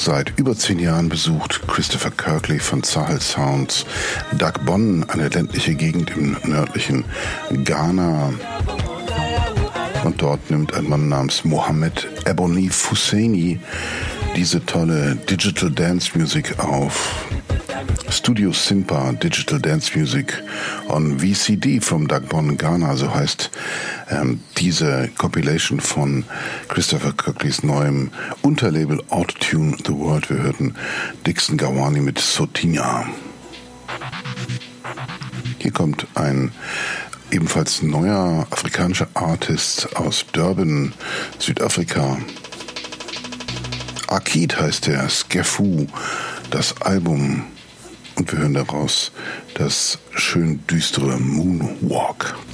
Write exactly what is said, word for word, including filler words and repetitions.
Seit über zehn Jahren besucht Christopher Kirkley von Sahel Sounds Dagbon, eine ländliche Gegend im nördlichen Ghana. Und dort nimmt ein Mann namens Mohamed Ebony Fuseni diese tolle Digital Dance Music auf. Studio Simpa Digital Dance Music on V C D from Dagbon, Ghana, so heißt ähm, diese Compilation von Christopher Kirkleys neuem Unterlabel Autotune The World. Wir hörten Dixon Gawani mit Sotinha. Hier kommt ein ebenfalls neuer afrikanischer Artist aus Durban, Südafrika. Akid heißt der, Skefu, das Album. Und wir hören daraus das schön düstere Moonwalk.